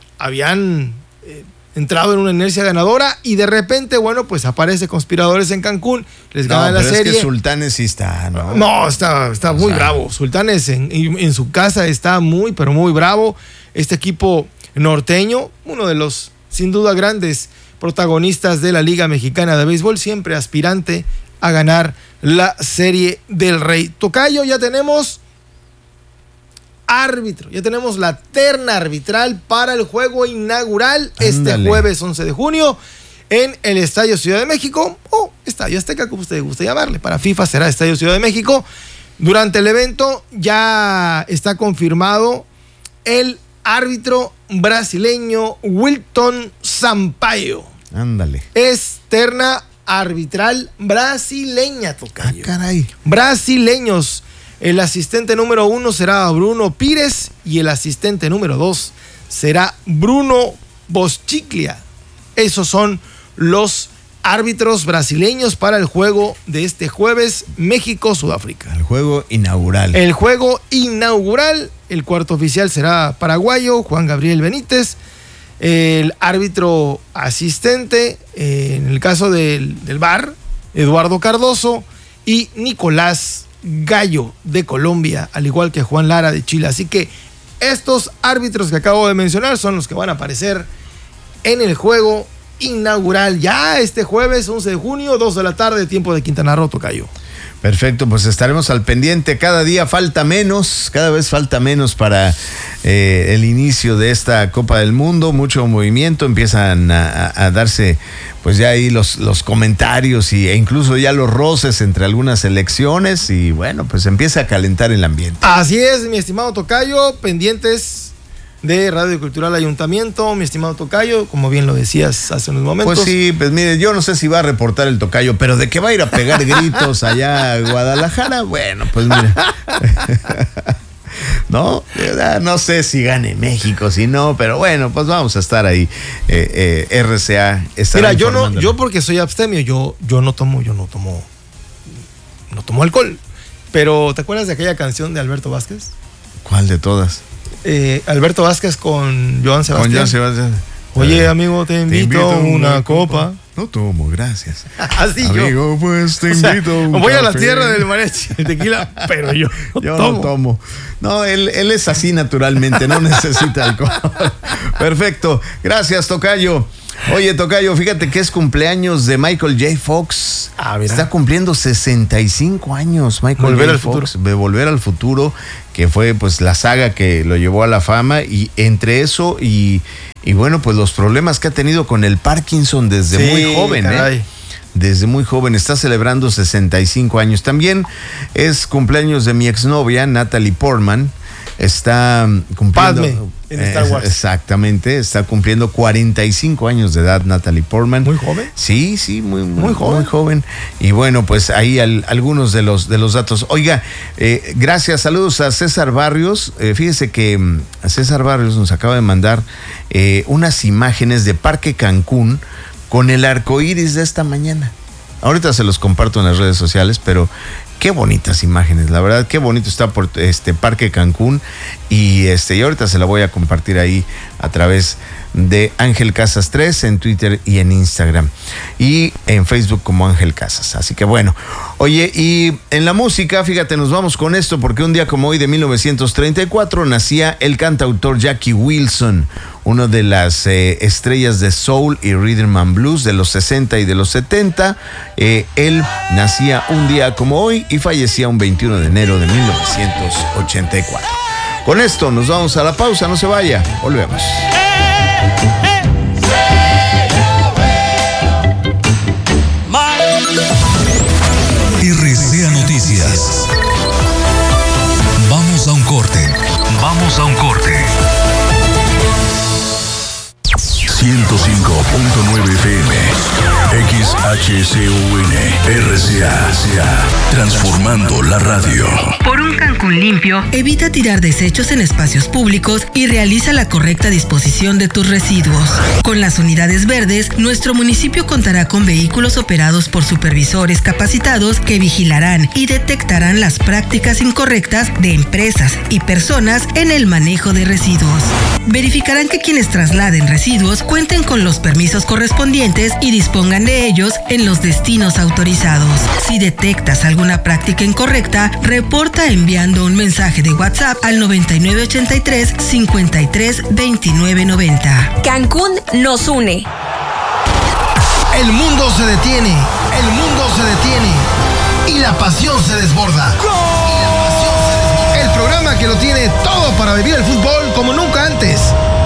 habían eh, entrado en una inercia ganadora y de repente, bueno, pues aparece Conspiradores en Cancún, les No, gana la pero serie. es que Sultanes sí está, ¿no? No, está, está O muy sea, bravo. Sultanes en, en su casa está muy, pero muy bravo. Este equipo norteño, uno de los, sin duda, grandes protagonistas de la Liga Mexicana de Béisbol, siempre aspirante a ganar la Serie del Rey. Tocayo, ya tenemos árbitro, ya tenemos la terna arbitral para el juego inaugural este Ándale. jueves once de junio en el Estadio Ciudad de México, o Estadio Azteca, como usted guste llamarle. Para FIFA será Estadio Ciudad de México. Durante el evento ya está confirmado el árbitro brasileño Wilton Sampaio. Ándale. Es terna arbitral brasileña, tocayo. Ah, caray. Brasileños. El asistente número uno será Bruno Pires y el asistente número dos será Bruno Boschiglia. Esos son los árbitros brasileños para el juego de este jueves México-Sudáfrica. El juego inaugural. El juego inaugural, el cuarto oficial será paraguayo, Juan Gabriel Benítez. El árbitro asistente, eh, en el caso del, del V A R, Eduardo Cardoso, y Nicolás Gallo de Colombia, al igual que Juan Lara de Chile. Así que estos árbitros que acabo de mencionar son los que van a aparecer en el juego inaugural ya este jueves once de junio, dos de la tarde, tiempo de Quintana Roo, tocayo. Perfecto, pues estaremos al pendiente. Cada día falta menos, cada vez falta menos para eh, el inicio de esta Copa del Mundo. Mucho movimiento, empiezan a, a darse pues ya ahí los, los comentarios y, e incluso ya los roces entre algunas selecciones, y bueno, pues empieza a calentar el ambiente. Así es, mi estimado tocayo, pendientes de Radio Cultural Ayuntamiento, mi estimado tocayo, como bien lo decías hace unos momentos. Pues sí, pues mire, yo no sé si va a reportar el tocayo, pero de que va a ir a pegar gritos allá a Guadalajara, bueno, pues mire. No, no sé si gane México, si no, pero bueno, pues vamos a estar ahí. Eh, eh, R C A estará Mira, yo no, informándolo. yo porque soy abstemio, yo, yo no tomo, yo no tomo, no tomo alcohol. Pero, ¿te acuerdas de aquella canción de Alberto Vázquez? ¿Cuál de todas? Eh, Alberto Vázquez con Joan Sebastián. Con Joan Sebastián. Oye, Eh, amigo, te invito, a una, copa. No tomo, gracias. Así Amigo, yo. Amigo, pues te o sea, invito a un voy café. a la tierra del mariachi, el tequila, pero yo no yo tomo. no tomo. No, él, él es así naturalmente, no necesita alcohol. Perfecto. Gracias, tocayo. Oye, tocayo, fíjate que es cumpleaños de Michael J. Fox. Ah, mira. Está cumpliendo sesenta y cinco años Michael Volver J. al Fox. futuro. De Volver al Futuro, que fue pues la saga que lo llevó a la fama. Y entre eso y, y bueno, pues los problemas que ha tenido con el Parkinson desde Sí, muy joven, caray. ¿eh? Desde muy joven, está celebrando sesenta y cinco años. También es cumpleaños de mi exnovia, Natalie Portman. Está cumpliendo... Padme, en Star Wars. Exactamente, está cumpliendo cuarenta y cinco años de edad Natalie Portman. ¿Muy joven? Sí, sí, muy, muy, Muy joven. muy joven. Y bueno, pues ahí al- algunos de los, de los datos. Oiga, eh, gracias, saludos a César Barrios. Eh, fíjese que mm, César Barrios nos acaba de mandar eh, unas imágenes de Parque Cancún con el arco iris de esta mañana. Ahorita se los comparto en las redes sociales, pero qué bonitas imágenes, la verdad, qué bonito está por este Parque Cancún. Y este, y ahorita se la voy a compartir ahí a través de Ángel Casas tres en Twitter y en Instagram. Y en Facebook como Ángel Casas. Así que bueno. Oye, y en la música, fíjate, nos vamos con esto, porque un día como hoy de mil novecientos treinta y cuatro nacía el cantautor Jackie Wilson, una de las eh, estrellas de soul y rhythm and blues de los sesenta y de los setenta. Eh, él nacía un día como hoy y fallecía un veintiuno de enero de mil novecientos ochenta y cuatro. Con esto nos vamos a la pausa, no se vaya, volvemos. R C A Noticias. Vamos a un corte. Vamos a un corte. ciento cinco punto nueve F M. X H C U N. R C A. Transformando la radio. Por un Cancún limpio, evita tirar desechos en espacios públicos y realiza la correcta disposición de tus residuos. Con las unidades verdes, nuestro municipio contará con vehículos operados por supervisores capacitados que vigilarán y detectarán las prácticas incorrectas de empresas y personas en el manejo de residuos. Verificarán que quienes trasladen residuos cuenten con los permisos correspondientes y dispongan de ellos en los destinos autorizados. Si detectas alguna práctica incorrecta, reporta enviando un mensaje de WhatsApp al noventa y nueve ochenta y tres cincuenta y tres veintinueve noventa. Cancún nos une. El mundo se detiene, el mundo se detiene y la pasión se desborda. Y la pasión se desborda. El programa que lo tiene todo para vivir el fútbol como nunca antes.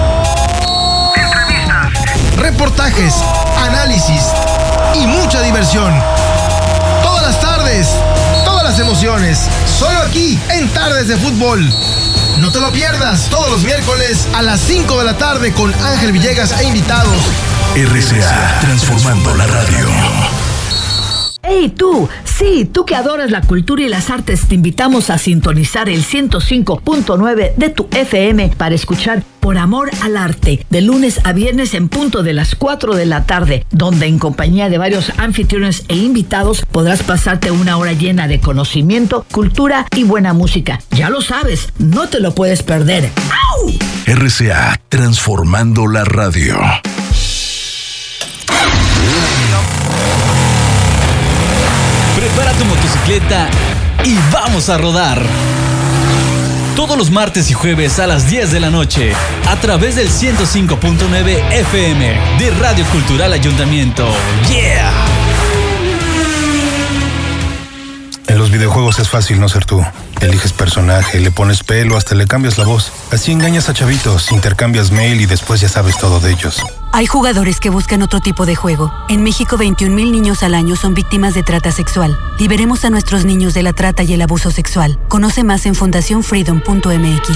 Entrevistas, reportajes, análisis y mucha diversión. Todas las tardes, todas las emociones, solo aquí en Tardes de Fútbol. No te lo pierdas todos los miércoles a las cinco de la tarde con Ángel Villegas e invitados. R C A. Transformando la radio. ¡Hey tú! Sí, tú que adoras la cultura y las artes, te invitamos a sintonizar el ciento cinco punto nueve de tu F M para escuchar Por Amor al Arte, de lunes a viernes en punto de las cuatro de la tarde, donde en compañía de varios anfitriones e invitados podrás pasarte una hora llena de conocimiento, cultura y buena música. Ya lo sabes, no te lo puedes perder. ¡Au! R C A. Transformando la radio. Prepara tu motocicleta y vamos a rodar. Todos los martes y jueves a las diez de la noche, a través del ciento cinco punto nueve F M de Radio Cultural Ayuntamiento. ¡Yeah! En los videojuegos es fácil no ser tú. Eliges personaje, le pones pelo, hasta le cambias la voz. Así engañas a chavitos, intercambias mail y después ya sabes todo de ellos. Hay jugadores que buscan otro tipo de juego. En México, veintiún mil niños al año son víctimas de trata sexual. Liberemos a nuestros niños de la trata y el abuso sexual. Conoce más en fundación freedom punto m x.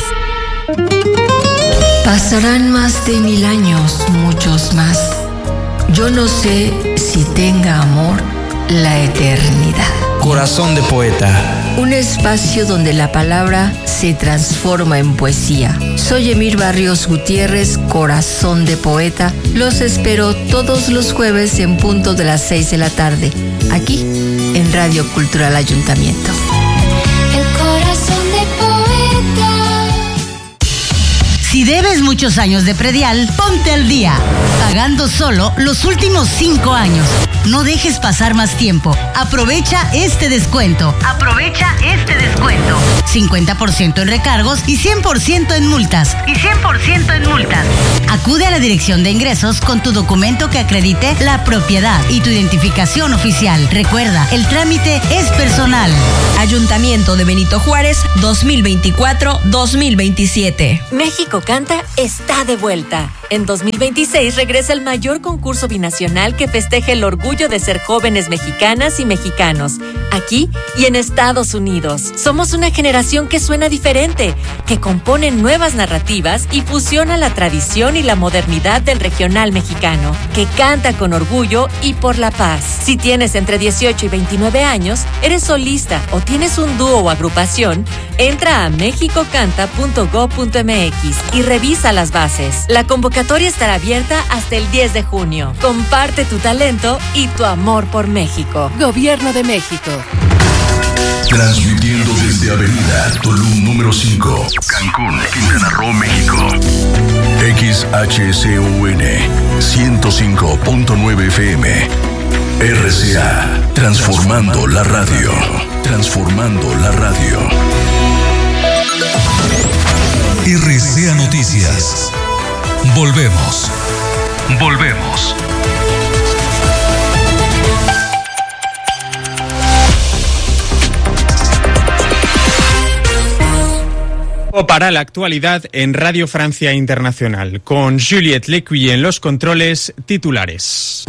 Pasarán más de mil años, muchos más. Yo no sé si tenga amor la eternidad. Corazón de poeta. Un espacio donde la palabra se transforma en poesía. Soy Emir Barrios Gutiérrez, Corazón de Poeta. Los espero todos los jueves en punto de las seis de la tarde, aquí en Radio Cultural Ayuntamiento. El corazón de poeta. Si Si debes muchos años de predial, ponte al día, pagando solo los últimos cinco años. No dejes pasar más tiempo. Aprovecha este descuento. Aprovecha este descuento. cincuenta por ciento en recargos y cien por ciento en multas. Y cien por ciento en multas. Acude a la Dirección de Ingresos con tu documento que acredite la propiedad y tu identificación oficial. Recuerda, el trámite es personal. Ayuntamiento de Benito Juárez, dos mil veinticuatro a dos mil veintisiete. México Canta está de vuelta. En dos mil veintiséis regresa el mayor concurso binacional que festeja el orgullo de ser jóvenes mexicanas y mexicanos, aquí y en Estados Unidos. Somos una generación que suena diferente, que compone nuevas narrativas y fusiona la tradición y la modernidad del regional mexicano, que canta con orgullo y por la paz. Si tienes entre dieciocho y veintinueve años, eres solista o tienes un dúo o agrupación, entra a mexico canta punto gob punto m x y revisa las bases. La convocatoria estará abierta hasta el diez de junio. Comparte tu talento y tu amor por México. Gobierno de México. Transmitiendo desde Avenida Tulum número cinco, Cancún, Quintana Roo, México. X H C U N ciento cinco punto nueve F M. R C A. Transformando la radio. Transformando la radio. R C A Noticias. Volvemos. Volvemos. Para la actualidad en Radio Francia Internacional, con Juliette Lecuy en los controles titulares.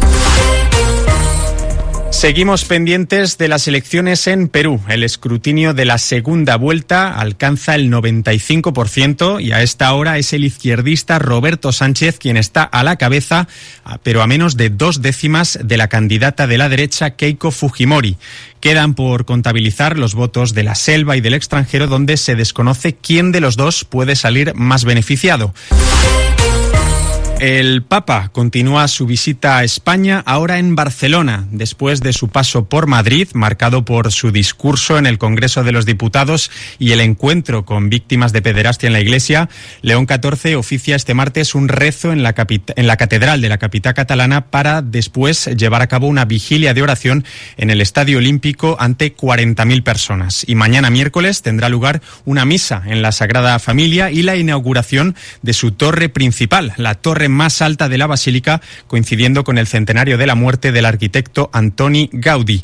Seguimos pendientes de las elecciones en Perú. El escrutinio de la segunda vuelta alcanza el noventa y cinco por ciento y a esta hora es el izquierdista Roberto Sánchez quien está a la cabeza, pero a menos de dos décimas de la candidata de la derecha Keiko Fujimori. Quedan por contabilizar los votos de la selva y del extranjero, donde se desconoce quién de los dos puede salir más beneficiado. El Papa continúa su visita a España, ahora en Barcelona, después de su paso por Madrid, marcado por su discurso en el Congreso de los Diputados y el encuentro con víctimas de pederastia en la Iglesia. León catorce oficia este martes un rezo en la, capit- en la Catedral de la capital catalana para después llevar a cabo una vigilia de oración en el Estadio Olímpico ante cuarenta mil personas. Y mañana miércoles tendrá lugar una misa en la Sagrada Familia y la inauguración de su torre principal, la torre más alta de la Basílica, coincidiendo con el centenario de la muerte del arquitecto Antoni Gaudí.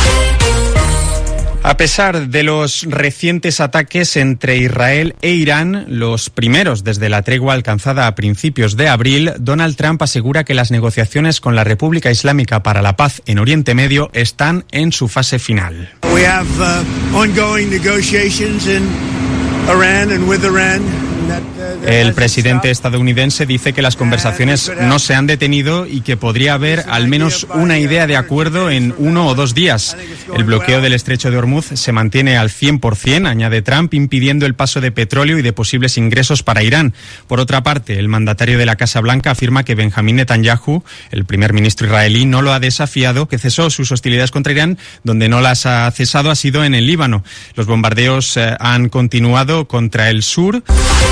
A pesar de los recientes ataques entre Israel e Irán, los primeros desde la tregua alcanzada a principios de abril, Donald Trump asegura que las negociaciones con la República Islámica para la Paz en Oriente Medio están en su fase final. We have uh, ongoing negotiations in Iran and with Iran. El presidente estadounidense dice que las conversaciones no se han detenido y que podría haber al menos una idea de acuerdo en uno o dos días. El bloqueo del estrecho de Hormuz se mantiene al cien por ciento, añade Trump, impidiendo el paso de petróleo y de posibles ingresos para Irán. Por otra parte, el mandatario de la Casa Blanca afirma que Benjamín Netanyahu, el primer ministro israelí, no lo ha desafiado, que cesó sus hostilidades contra Irán. Donde no las ha cesado ha sido en el Líbano. Los bombardeos eh, han continuado contra el sur.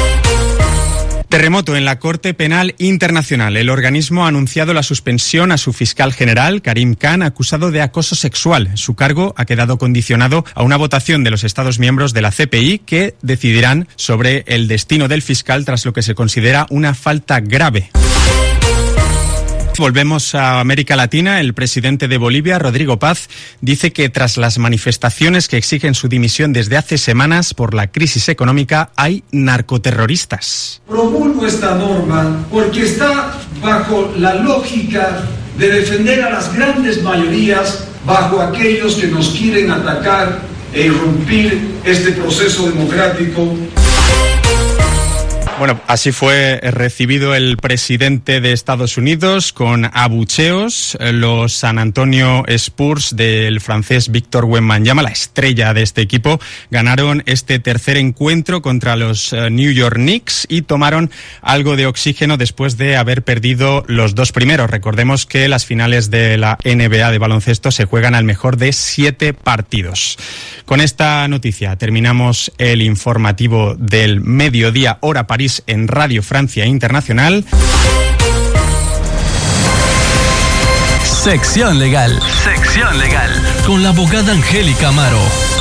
Terremoto en la Corte Penal Internacional. El organismo ha anunciado la suspensión a su fiscal general, Karim Khan, acusado de acoso sexual. Su cargo ha quedado condicionado a una votación de los Estados miembros de la C P I que decidirán sobre el destino del fiscal tras lo que se considera una falta grave. Volvemos a América Latina. El presidente de Bolivia, Rodrigo Paz, dice que tras las manifestaciones que exigen su dimisión desde hace semanas por la crisis económica, hay narcoterroristas. Promulgo esta norma porque está bajo la lógica de defender a las grandes mayorías bajo aquellos que nos quieren atacar e irrumpir este proceso democrático. Bueno, así fue recibido el presidente de Estados Unidos con abucheos. Los San Antonio Spurs del francés Victor Wembanyama, la estrella de este equipo, ganaron este tercer encuentro contra los New York Knicks y tomaron algo de oxígeno después de haber perdido los dos primeros. Recordemos que las finales de la N B A de baloncesto se juegan al mejor de siete partidos. Con esta noticia terminamos el informativo del mediodía, hora París. país en Radio Francia Internacional. Sección Legal. Sección Legal. Con la abogada Angélica Amaro.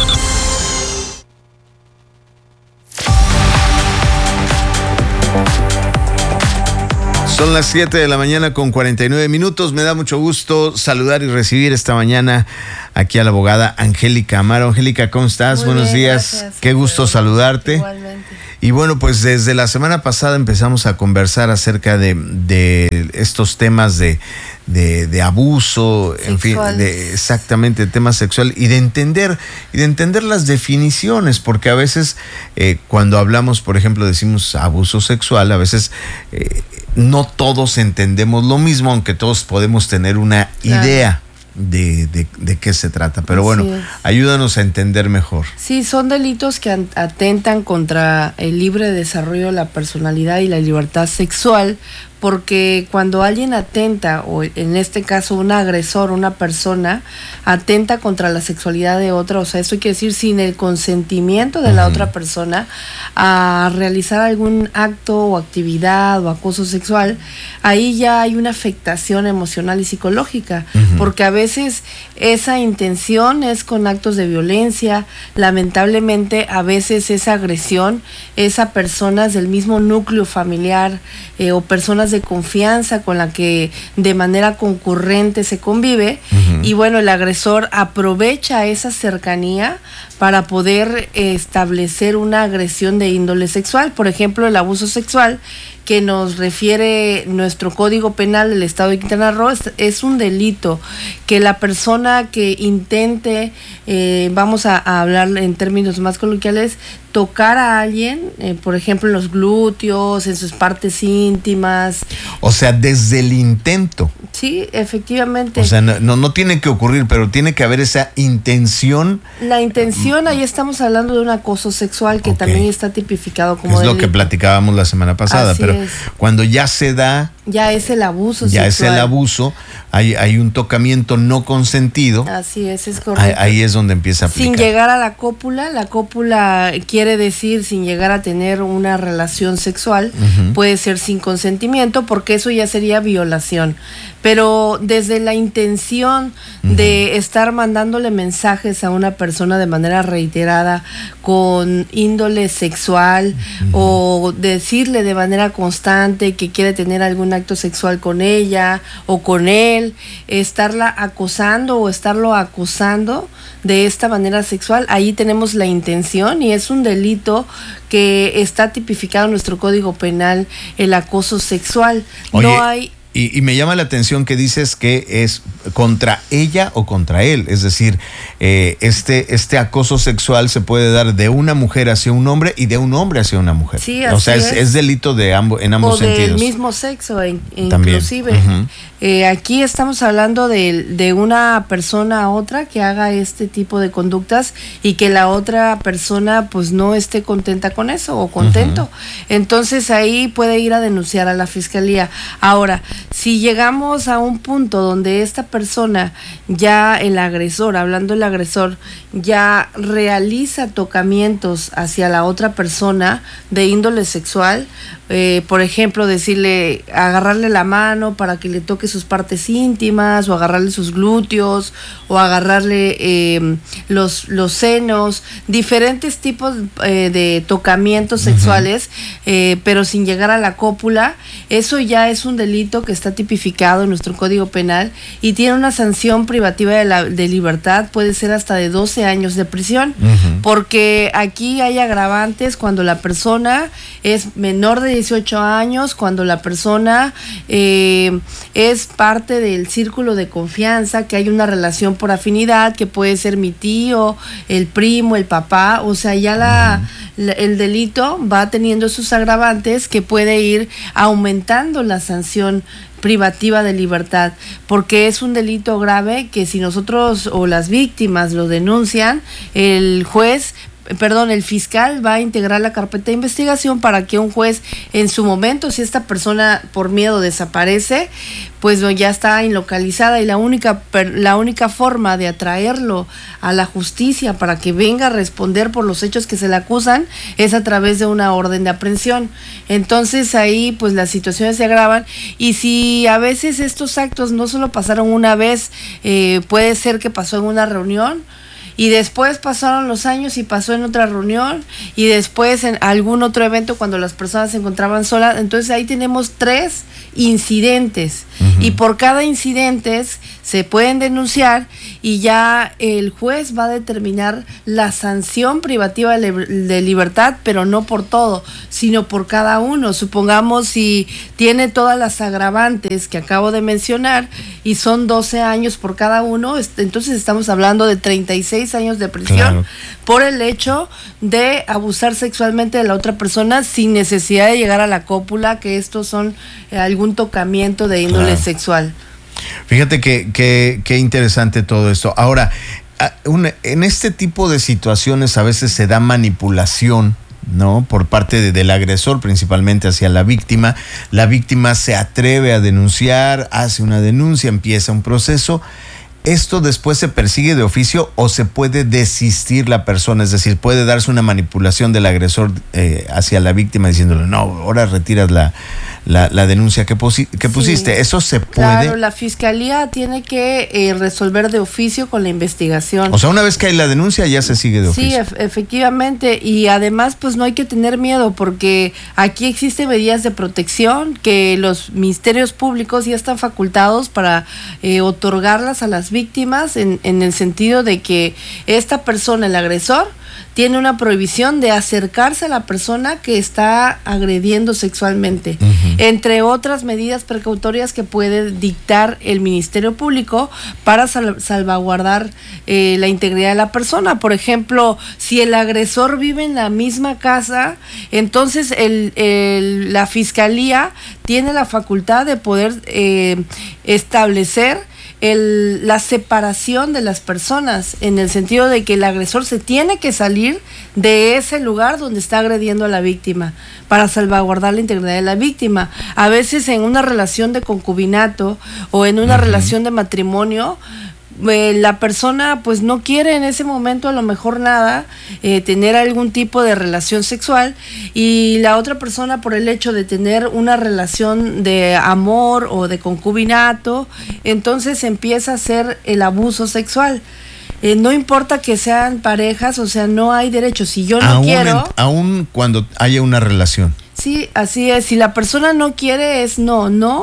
Son las siete de la mañana con cuarenta y nueve minutos. Me da mucho gusto saludar y recibir esta mañana aquí a la abogada Angélica Amaro. Angélica, ¿cómo estás? Muy Buenos bien, días. Gracias. Qué gusto saludarte. Igualmente. Y bueno, pues desde la semana pasada empezamos a conversar acerca de, de estos temas de, de, de abuso, en fin, de exactamente temas sexual y de entender y de entender las definiciones, porque a veces eh, cuando hablamos, por ejemplo, decimos abuso sexual, a veces eh, no todos entendemos lo mismo, aunque todos podemos tener una Claro. idea de, de, de qué se trata. Pero Así bueno, es. ayúdanos a entender mejor. Sí, son delitos que an- atentan contra el libre desarrollo de la personalidad y la libertad sexual, porque cuando alguien atenta, o en este caso un agresor, una persona, atenta contra la sexualidad de otra, o sea, eso quiere decir sin el consentimiento de la Ujú. otra persona, a realizar algún acto o actividad o acoso sexual, ahí ya hay una afectación emocional y psicológica, Ujú. porque a veces esa intención es con actos de violencia, lamentablemente a veces esa agresión es a personas del mismo núcleo familiar eh, o personas de confianza con la que de manera concurrente se convive. Ujú. Y bueno, el agresor aprovecha esa cercanía para poder eh, establecer una agresión de índole sexual. Por ejemplo, el abuso sexual que nos refiere nuestro Código Penal del Estado de Quintana Roo es, es un delito que la persona que intente, eh, vamos a, a hablar en términos más coloquiales, tocar a alguien, eh, por ejemplo en los glúteos, en sus partes íntimas. O sea, desde el intento. Sí, efectivamente. O sea, no, no, no tiene que ocurrir, pero tiene que haber esa intención. La intención, ahí estamos hablando de un acoso sexual que Ok. también está tipificado como Es lo delito. que platicábamos la semana pasada, Así pero es. cuando ya se da, Ya es el abuso ya sexual. es el abuso, hay, hay un tocamiento no consentido, Así es, es ahí, correcto. ahí es donde empieza a aplicar. Sin llegar a la cópula, la cópula quiere decir sin llegar a tener una relación sexual, Ujú. puede ser sin consentimiento, porque eso ya sería violación. Pero desde la intención de estar mandándole mensajes a una persona de manera reiterada con índole sexual o decirle de manera constante que quiere tener algún acto sexual con ella o con él, estarla acosando o estarlo acosando de esta manera sexual, ahí tenemos la intención y es un delito que está tipificado en nuestro Código Penal, el acoso sexual. Oye, no hay Y, y me llama la atención que dices que es contra ella o contra él. Es decir, eh, este, este acoso sexual se puede dar de una mujer hacia un hombre y de un hombre hacia una mujer. Sí, o sea, así es, es. es delito de ambos, en ambos o del sentidos. mismo sexo, in- También. inclusive. Ujú. Eh, aquí estamos hablando de, de una persona a otra que haga este tipo de conductas y que la otra persona pues no esté contenta con eso o contento. Ujú. Entonces ahí puede ir a denunciar a la fiscalía. Ahora, si llegamos a un punto donde esta persona, ya el agresor, hablando del agresor, ya realiza tocamientos hacia la otra persona de índole sexual, eh, por ejemplo, decirle, agarrarle la mano para que le toque sus partes íntimas, o agarrarle sus glúteos, o agarrarle eh, los, los senos, diferentes tipos eh, de tocamientos sexuales, eh, pero sin llegar a la cópula, eso ya es un delito que está tipificado en nuestro Código Penal y tiene una sanción privativa de, la, de libertad, puede ser hasta de doce años de prisión, Ujú. porque aquí hay agravantes cuando la persona es menor de dieciocho años, cuando la persona eh, es parte del círculo de confianza, que hay una relación por afinidad, que puede ser mi tío, el primo, el papá, o sea, ya la, la- el delito va teniendo sus agravantes que puede ir aumentando la sanción privativa de libertad, porque es un delito grave que si nosotros o las víctimas lo denuncian, el juez perdón, el fiscal va a integrar la carpeta de investigación para que un juez en su momento, si esta persona por miedo desaparece, pues ya está inlocalizada y la única la única forma de atraerlo a la justicia para que venga a responder por los hechos que se le acusan es a través de una orden de aprehensión. Entonces ahí pues las situaciones se agravan y si a veces estos actos no solo pasaron una vez, eh, puede ser que pasó en una reunión y después pasaron los años y pasó en otra reunión y después en algún otro evento cuando las personas se encontraban solas. Entonces ahí tenemos tres incidentes uh-huh. y por cada incidente se pueden denunciar y ya el juez va a determinar la sanción privativa de libertad, pero no por todo, sino por cada uno. Supongamos si tiene todas las agravantes que acabo de mencionar y son doce años por cada uno, entonces estamos hablando de treinta y seis años de prisión claro. por el hecho de abusar sexualmente de la otra persona sin necesidad de llegar a la cópula, que estos son eh, algún tocamiento de índole claro. sexual. Fíjate que, que, que interesante todo esto. Ahora, un, en este tipo de situaciones a veces se da manipulación, ¿no? Por parte de, del agresor, principalmente hacia la víctima. La víctima se atreve a denunciar, hace una denuncia, empieza un proceso. ¿Esto después se persigue de oficio o se puede desistir la persona? Es decir, puede darse una manipulación del agresor eh, hacia la víctima diciéndole, no, ahora retiras la, la, la denuncia que, posi- que pusiste. Sí, ¿eso se puede? Claro, la fiscalía tiene que eh, resolver de oficio con la investigación. O sea, una vez que hay la denuncia ya se sigue de oficio. Sí, ef- efectivamente. Y además, pues no hay que tener miedo porque aquí existen medidas de protección que los ministerios públicos ya están facultados para eh, otorgarlas a las víctimas en, en el sentido de que esta persona, el agresor, tiene una prohibición de acercarse a la persona que está agrediendo sexualmente, uh-huh. entre otras medidas precautorias que puede dictar el Ministerio Público para sal- salvaguardar eh, la integridad de la persona. Por ejemplo, si el agresor vive en la misma casa, entonces el, el, la Fiscalía tiene la facultad de poder eh, establecer El, la separación de las personas, en el sentido de que el agresor se tiene que salir de ese lugar donde está agrediendo a la víctima para salvaguardar la integridad de la víctima. A veces en una relación de concubinato o en una uh-huh. relación de matrimonio, Eh, la persona pues no quiere en ese momento a lo mejor nada, eh, tener algún tipo de relación sexual y la otra persona por el hecho de tener una relación de amor o de concubinato, entonces empieza a hacer el abuso sexual. Eh, no importa que sean parejas, o sea, no hay derecho. Si yo no aún quiero... En, aún cuando haya una relación. Sí, así es. Si la persona no quiere, es no, no.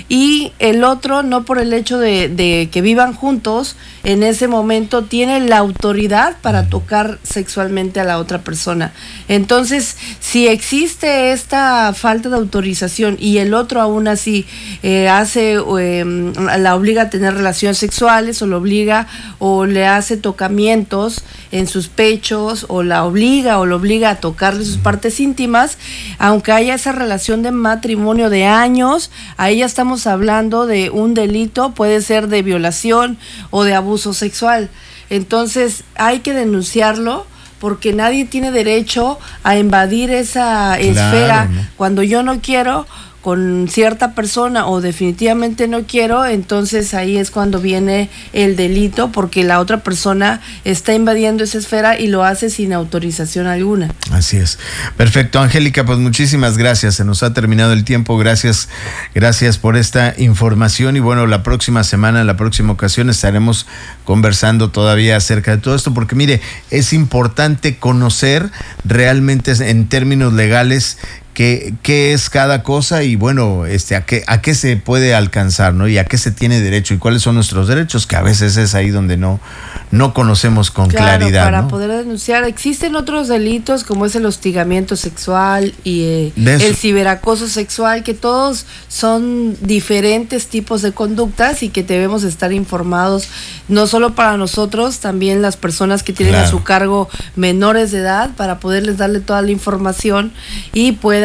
Y el otro, no por el hecho de, de que vivan juntos, en ese momento tiene la autoridad para tocar sexualmente a la otra persona. Entonces, si existe esta falta de autorización y el otro aún así eh, hace, eh, la obliga a tener relaciones sexuales o lo obliga o le hace tocamientos en sus pechos o la obliga o lo obliga a tocarle sus partes íntimas, aunque haya esa relación de matrimonio de años, ahí ya estamos hablando de un delito, puede ser de violación o de abuso sexual. Entonces hay que denunciarlo porque nadie tiene derecho a invadir esa claro, esfera ¿no? Cuando yo no quiero con cierta persona o definitivamente no quiero, entonces ahí es cuando viene el delito porque la otra persona está invadiendo esa esfera y lo hace sin autorización alguna. Así es. Perfecto, Angélica, pues muchísimas gracias. Se nos ha terminado el tiempo. Gracias, gracias por esta información y bueno, la próxima semana, en la próxima ocasión estaremos conversando todavía acerca de todo esto porque mire, es importante conocer realmente en términos legales qué, qué es cada cosa y bueno, este, a qué, a qué se puede alcanzar, ¿no? Y a qué se tiene derecho y cuáles son nuestros derechos, que a veces es ahí donde no, no conocemos con claro, claridad. Para ¿no? poder denunciar, existen otros delitos como es el hostigamiento sexual y eh, el ciberacoso sexual, que todos son diferentes tipos de conductas y que debemos estar informados, no solo para nosotros, también las personas que tienen claro. a su cargo menores de edad, para poderles darle toda la información y puedan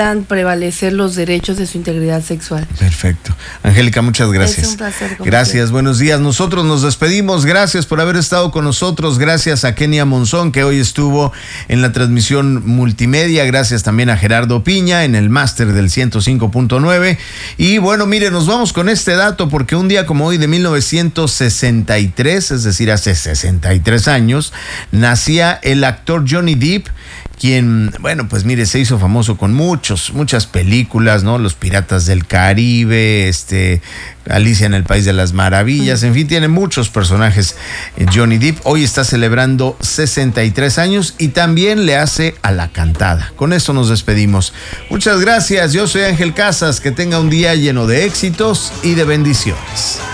puedan prevalecer los derechos de su integridad sexual. Perfecto. Angélica, muchas gracias. Es un placer. Gracias, siempre. Buenos días. Nosotros nos despedimos. Gracias por haber estado con nosotros. Gracias a Kenia Monzón, que hoy estuvo en la transmisión multimedia. Gracias también a Gerardo Piña en el máster del ciento cinco punto nueve. Y bueno, mire, nos vamos con este dato porque un día como hoy de mil novecientos sesenta y tres, es decir, hace sesenta y tres años, nacía el actor Johnny Depp, quien, bueno, pues mire, se hizo famoso con muchos, muchas películas, ¿no? Los Piratas del Caribe, este, Alicia en el País de las Maravillas, en fin, tiene muchos personajes eh, Johnny Depp. Hoy está celebrando sesenta y tres años y también le hace a la cantada. Con esto nos despedimos. Muchas gracias, yo soy Ángel Casas, que tenga un día lleno de éxitos y de bendiciones.